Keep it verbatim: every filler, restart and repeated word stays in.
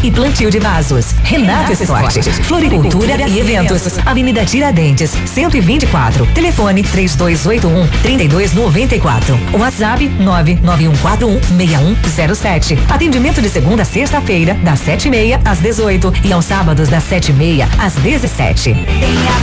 e plantio de vasos. Renato Esporte, floricultura e eventos. Avenida Tiradentes, cento e vinte e quatro. Telefone três dois oito um, três dois nove quatro. WhatsApp nove nove um quatro um, seis um zero sete. Atendimento de segunda a sexta-feira, das sete e meia às dezoito e aos sábados das sete e meia às dezessete. Tem a